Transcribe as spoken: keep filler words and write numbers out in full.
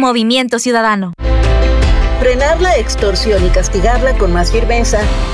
Movimiento Ciudadano. Frenar la extorsión y castigarla con más firmeza